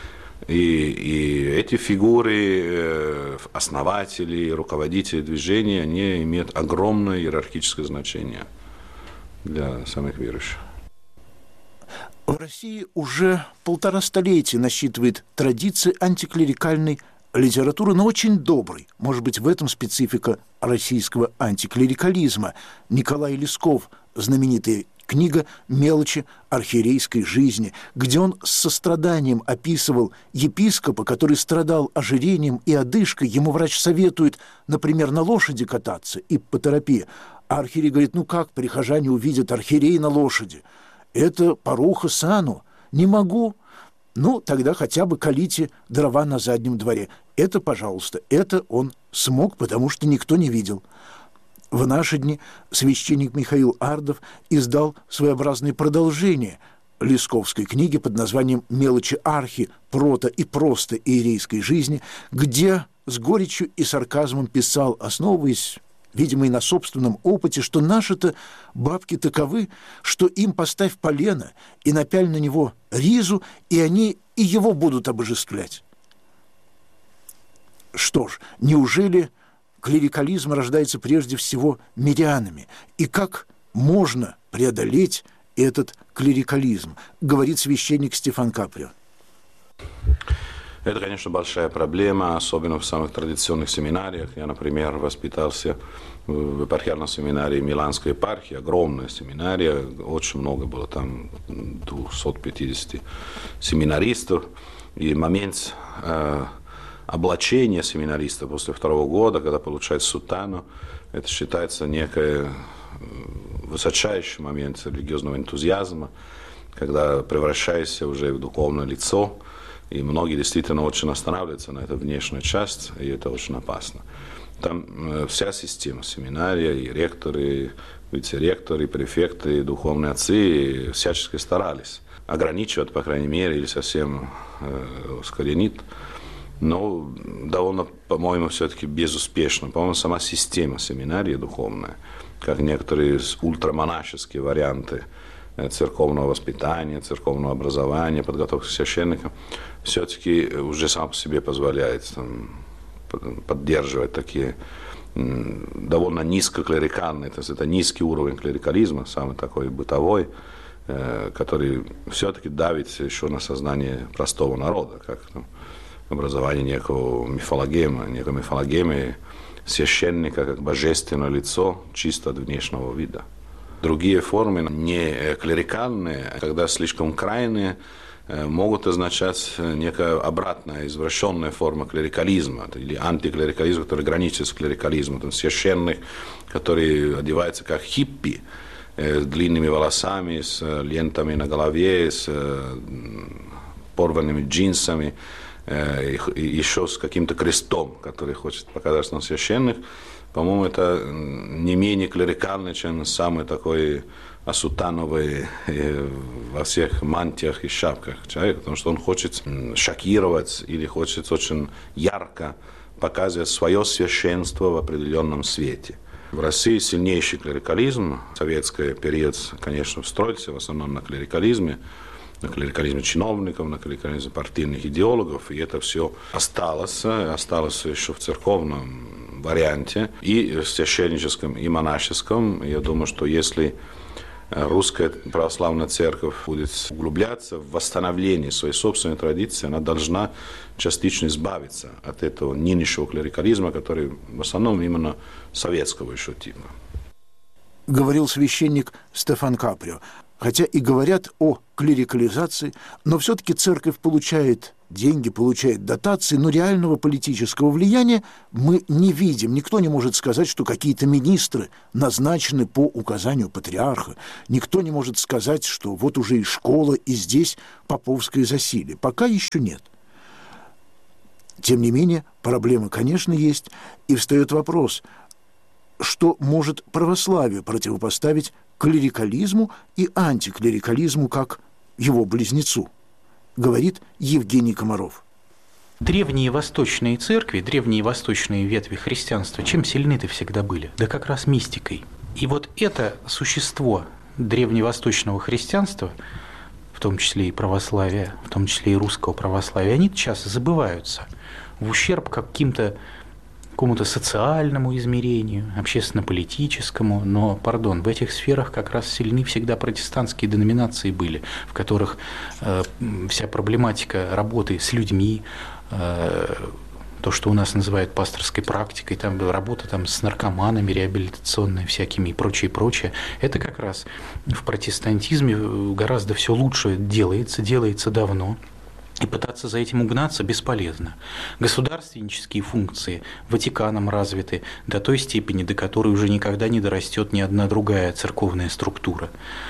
И эти фигуры, основатели, руководители движения, они имеют огромное иерархическое значение для самых верующих. В России уже 1,5 столетия насчитывает традиции антиклерикальной литературы, но очень доброй. Может быть, в этом специфика российского антиклерикализма. Николай Лесков, знаменитая книга «Мелочи архиерейской жизни», где он с состраданием описывал епископа, который страдал ожирением и одышкой. Ему врач советует, например, на лошади кататься, иппотерапия. А архиерей говорит, ну как прихожане увидят архиерея на лошади? Это паруха сану. Не могу. Ну, тогда хотя бы колите дрова на заднем дворе. Это, пожалуйста, это он смог, потому что никто не видел. В наши дни священник Михаил Ардов издал своеобразное продолжение Лесковской книги под названием «Мелочи архи, прото и просто иерейской жизни», где с горечью и сарказмом писал, основываясь, видимо, и на собственном опыте, что наши-то бабки таковы, что им поставь полено и напяль на него ризу, и они и его будут обожествлять. Что ж, неужели клерикализм рождается прежде всего мирянами? И как можно преодолеть этот клерикализм, говорит священник Стефан Каприо. Это, конечно, большая проблема, особенно в самых традиционных семинариях. Я, например, воспитался в епархиальном семинарии Миланской епархии, огромная семинария, очень много было там, 250 семинаристов. И момент облачения семинариста после 2-го года, когда получают сутану, это считается некий высочайший момент религиозного энтузиазма, когда превращаешься уже в духовное лицо. И многие действительно очень останавливаются на эту внешнюю часть, и это очень опасно. Там вся система, семинария, и ректоры, и вице-ректоры, и префекты, и духовные отцы всячески старались ограничивать, по крайней мере, или совсем искоренить. Но довольно, по-моему, все-таки безуспешно. По-моему, сама система семинарии духовная, как некоторые ультрамонашеские варианты церковного воспитания, церковного образования, подготовки священников, все-таки уже сам по себе позволяет поддерживать такие довольно низкоклерикальные, то есть это низкий уровень клерикализма, самый такой бытовой, который все-таки давит еще на сознание простого народа, как образование некой мифологемы священника как божественное лицо чисто от внешнего вида. Другие формы, не клерикальные, когда слишком крайние, могут означать некая обратная, извращенная форма клерикализма или антиклерикализма, который граничит с клерикализмом. Там священных, которые одеваются как хиппи, с длинными волосами, с лентами на голове, с порванными джинсами, еще с каким-то крестом, который хочет показать нам священных. По-моему, это не менее клерикально, чем самый такой асутановый во всех мантиях и шапках человек, потому что он хочет шокировать или хочет очень ярко показывать свое священство в определенном свете. В России сильнейший клерикализм. Советский период, конечно, строился в основном на клерикализме чиновников, на клерикализме партийных идеологов, и это все осталось еще в церковном варианте, и в священническом, и монашеском. Я думаю, что если русская православная церковь будет углубляться в восстановление своей собственной традиции, она должна частично избавиться от этого нынешнего клерикализма, который в основном именно советского еще типа. Говорил священник Стефан Каприо. Хотя и говорят о клерикализации, но все-таки церковь получает деньги, получает дотации, но реального политического влияния мы не видим. Никто не может сказать, что какие-то министры назначены по указанию патриарха. Никто не может сказать, что вот уже и школа, и здесь поповское засилие. Пока еще нет. Тем не менее, проблемы, конечно, есть, и встает вопрос, что может православие противопоставить клерикализму и антиклерикализму как его близнецу, говорит Евгений Комаров. Древние восточные церкви, древние восточные ветви христианства, чем сильны-то всегда были? Да как раз мистикой. И вот это существо древневосточного христианства, в том числе и православия, в том числе и русского православия, они часто забываются в ущерб какому-то социальному измерению, общественно-политическому, но, в этих сферах как раз сильны всегда протестантские деноминации были, в которых вся проблематика работы с людьми, то, что у нас называют пасторской практикой, там работа с наркоманами, реабилитационная всякими и прочее, это как раз в протестантизме гораздо все лучше делается давно. И пытаться за этим угнаться бесполезно. Государственнические функции Ватиканом развиты до той степени, до которой уже никогда не дорастет ни одна другая церковная структура.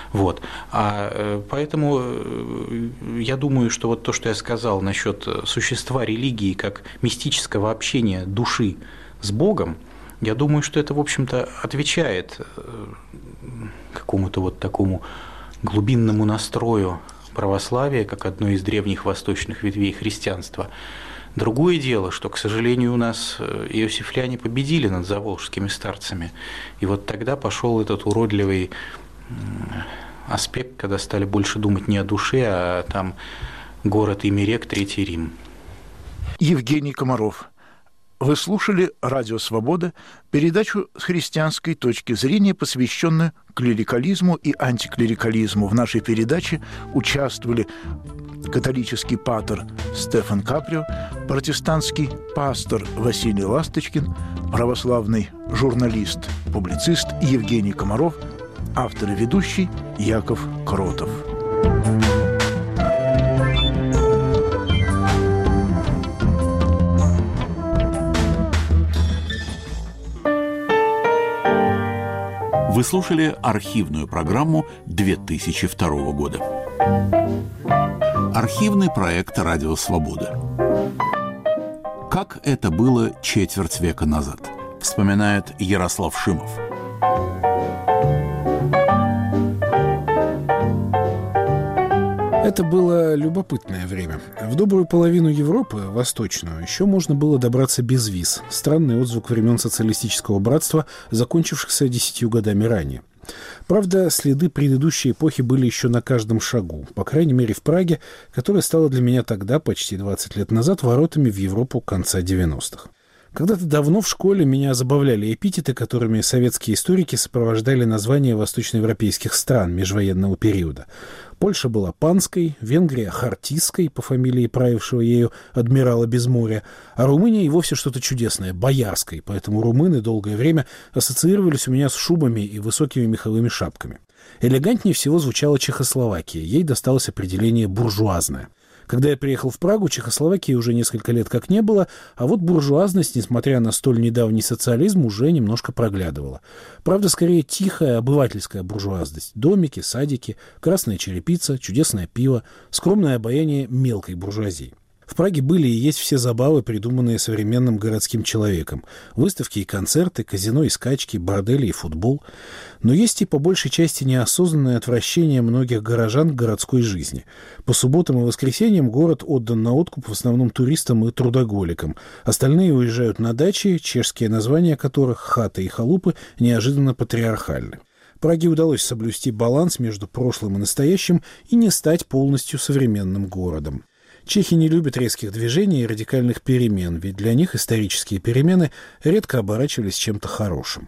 Поэтому я думаю, что вот то, что я сказал насчет существа религии как мистического общения души с Богом, я думаю, что это, в общем-то, отвечает какому-то такому глубинному настрою православие, как одной из древних восточных ветвей христианства. Другое дело, что, к сожалению, у нас иосифляне победили над заволжскими старцами. И вот тогда пошел этот уродливый аспект, когда стали больше думать не о душе, а там город Имерек, Третий Рим. Евгений Комаров. Вы слушали «Радио Свобода», передачу с христианской точки зрения, посвященную клерикализму и антиклерикализму. В нашей передаче участвовали католический патер Стефан Каприо, протестантский пастор Василий Ласточкин, православный журналист, публицист Евгений Комаров, автор и ведущий Яков Кротов. Вы слушали архивную программу 2002 года. Архивный проект «Радио Свобода». Как это было четверть века назад, вспоминает Ярослав Шимов. Это было любопытное время. В добрую половину Европы, восточную, еще можно было добраться без виз. Странный отзвук времен социалистического братства, закончившихся 10 годами ранее. Правда, следы предыдущей эпохи были еще на каждом шагу, по крайней мере в Праге, которая стала для меня тогда, почти 20 лет назад, воротами в Европу конца 90-х. Когда-то давно в школе меня забавляли эпитеты, которыми советские историки сопровождали названия восточноевропейских стран межвоенного периода. Польша была панской, Венгрия — хартийской, по фамилии правившего ею адмирала Безморья, а Румыния и вовсе что-то чудесное — боярской, поэтому румыны долгое время ассоциировались у меня с шубами и высокими меховыми шапками. Элегантнее всего звучала Чехословакия, ей досталось определение «буржуазная». Когда я приехал в Прагу, Чехословакии уже несколько лет как не было, а вот буржуазность, несмотря на столь недавний социализм, уже немножко проглядывала. Правда, скорее тихая обывательская буржуазность. Домики, садики, красная черепица, чудесное пиво, скромное обаяние мелкой буржуазии. В Праге были и есть все забавы, придуманные современным городским человеком. Выставки и концерты, казино и скачки, бордели и футбол. Но есть и по большей части неосознанное отвращение многих горожан к городской жизни. По субботам и воскресеньям город отдан на откуп в основном туристам и трудоголикам. Остальные уезжают на дачи, чешские названия которых, хаты и халупы, неожиданно патриархальны. Праге удалось соблюсти баланс между прошлым и настоящим и не стать полностью современным городом. Чехи не любят резких движений и радикальных перемен, ведь для них исторические перемены редко оборачивались чем-то хорошим.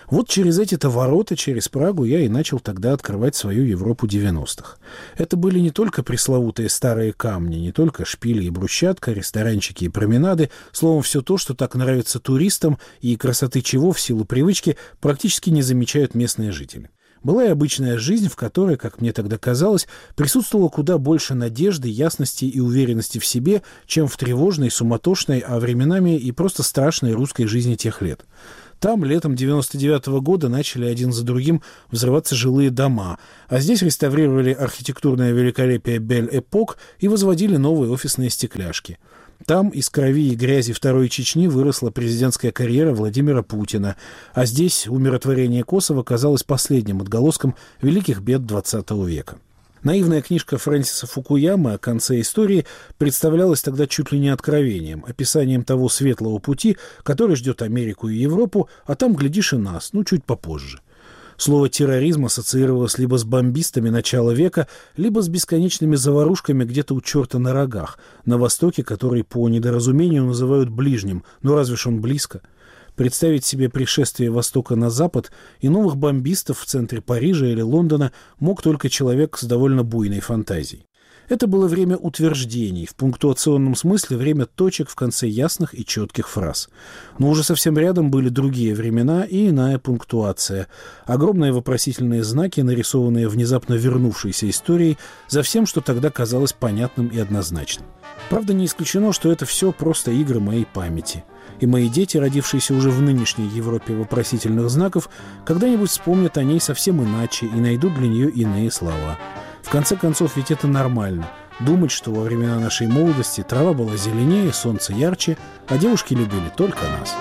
Вот через эти-то ворота, через Прагу, я и начал тогда открывать свою Европу 90-х. Это были не только пресловутые старые камни, не только шпили и брусчатка, ресторанчики и променады, словом, все то, что так нравится туристам и красоты чего в силу привычки практически не замечают местные жители. Была и обычная жизнь, в которой, как мне тогда казалось, присутствовало куда больше надежды, ясности и уверенности в себе, чем в тревожной, суматошной, а временами и просто страшной русской жизни тех лет. Там летом 99-го года начали один за другим взрываться жилые дома, а здесь реставрировали архитектурное великолепие Бель-Эпок и возводили новые офисные стекляшки. Там из крови и грязи Второй Чечни выросла президентская карьера Владимира Путина, а здесь умиротворение Косово казалось последним отголоском великих бед XX века. Наивная книжка Фрэнсиса Фукуямы о конце истории представлялась тогда чуть ли не откровением, описанием того светлого пути, который ждет Америку и Европу, а там, глядишь, и нас, чуть попозже. Слово «терроризм» ассоциировалось либо с бомбистами начала века, либо с бесконечными заварушками где-то у черта на рогах, на Востоке, который по недоразумению называют ближним, разве ж он близко? Представить себе пришествие Востока на Запад и новых бомбистов в центре Парижа или Лондона мог только человек с довольно буйной фантазией. Это было время утверждений, в пунктуационном смысле время точек в конце ясных и четких фраз. Но уже совсем рядом были другие времена и иная пунктуация. Огромные вопросительные знаки, нарисованные внезапно вернувшейся историей, за всем, что тогда казалось понятным и однозначным. Правда, не исключено, что это все просто игры моей памяти. И мои дети, родившиеся уже в нынешней Европе вопросительных знаков, когда-нибудь вспомнят о ней совсем иначе и найдут для нее иные слова. В конце концов, ведь это нормально. Думать, что во времена нашей молодости трава была зеленее, солнце ярче, а девушки любили только нас.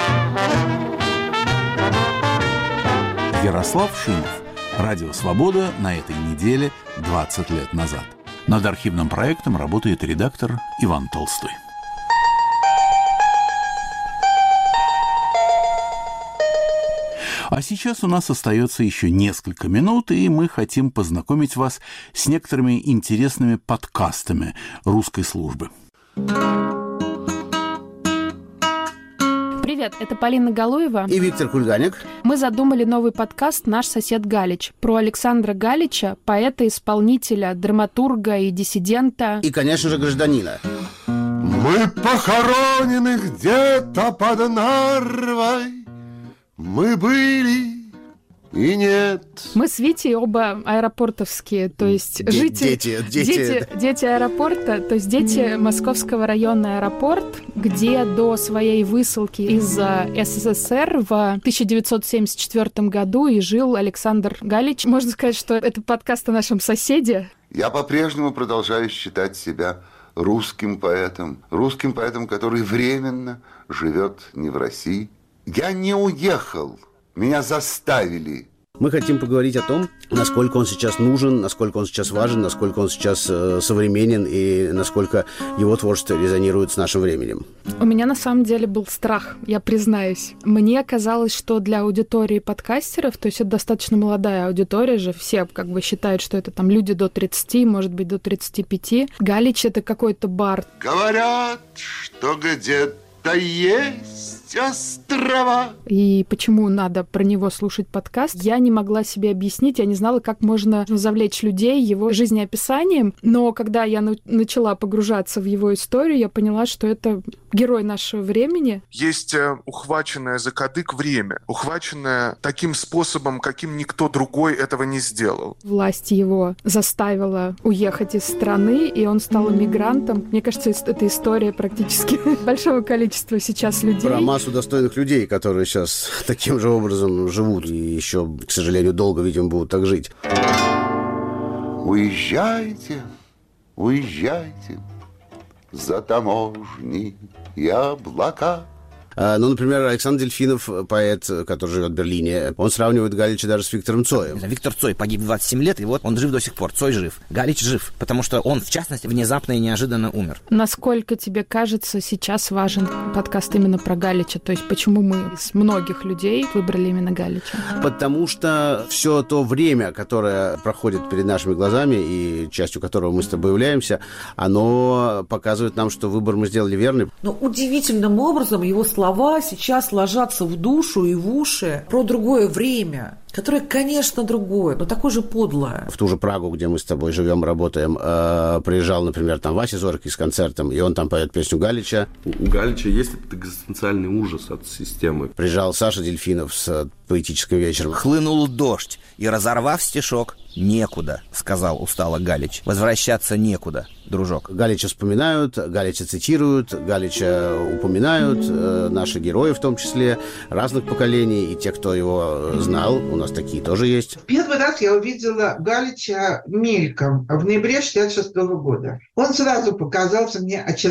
Ярослав Шимов. Радио «Свобода» на этой неделе 20 лет назад. Над архивным проектом работает редактор Иван Толстой. А сейчас у нас остается еще несколько минут, и мы хотим познакомить вас с некоторыми интересными подкастами русской службы. Привет, это Полина Галуева и Виктор Кульганик. Мы задумали новый подкаст «Наш сосед Галич» про Александра Галича, поэта, исполнителя, драматурга и диссидента. И, конечно же, гражданина. Мы похоронены где-то под Нарвой. Мы были и нет. Мы с Витей оба аэропортовские, то есть дети аэропорта, то есть дети Московского района аэропорт, где до своей высылки из СССР в 1974 году и жил Александр Галич. Можно сказать, что это подкаст о нашем соседе. Я по-прежнему продолжаю считать себя русским поэтом, который временно живет не в России. Я не уехал, меня заставили. Мы хотим поговорить о том, насколько он сейчас нужен, насколько он сейчас важен, насколько он сейчас современен и насколько его творчество резонирует с нашим временем. У меня на самом деле был страх, я признаюсь. Мне казалось, что для аудитории подкастеров, то есть это достаточно молодая аудитория же, все считают, что это там люди до 30, может быть, до 35. Галич — это какой-то бард. Говорят, что где-то есть острова. И почему надо про него слушать подкаст, я не могла себе объяснить, я не знала, как можно завлечь людей его жизнеописанием, но когда я начала погружаться в его историю, я поняла, что это герой нашего времени. Есть ухваченное за кадык время, ухваченное таким способом, каким никто другой этого не сделал. Власть его заставила уехать из страны, и он стал эмигрантом. Мне кажется, это история практически большого количества сейчас людей. Про массу достойных людей, которые сейчас таким же образом живут и еще, к сожалению, долго, видимо, будут так жить. Уезжайте, уезжайте за таможни и облака. Например, Александр Дельфинов, поэт, который живет в Берлине, он сравнивает Галича даже с Виктором Цоем. Виктор Цой погиб в 27 лет, и вот он жив до сих пор. Цой жив. Галич жив, потому что он, в частности, внезапно и неожиданно умер. Насколько тебе кажется, сейчас важен подкаст именно про Галича? То есть почему мы из многих людей выбрали именно Галича? Потому что все то время, которое проходит перед нашими глазами, и частью которого мы с тобой являемся, оно показывает нам, что выбор мы сделали верный. Но удивительным образом его слова слова сейчас ложатся в душу и в уши про другое время, которое, конечно, другое, но такое же подлое. В ту же Прагу, где мы с тобой живем, работаем, приезжал, например, там Вася Зоркий с концертом, и он там поет песню Галича. У Галича есть этот экзистенциальный ужас от системы. Приезжал Саша Дельфинов с поэтическим вечером. Хлынул дождь, и, разорвав стишок, «Некуда», — сказал устало Галич. «Возвращаться некуда, дружок». Галича вспоминают, Галича цитируют, Галича упоминают, наши герои в том числе, разных поколений, и те, кто его знал, у нас такие тоже есть. Первый раз я увидела Галича мельком в ноябре 1966 года. Он сразу показался мне очаровательным.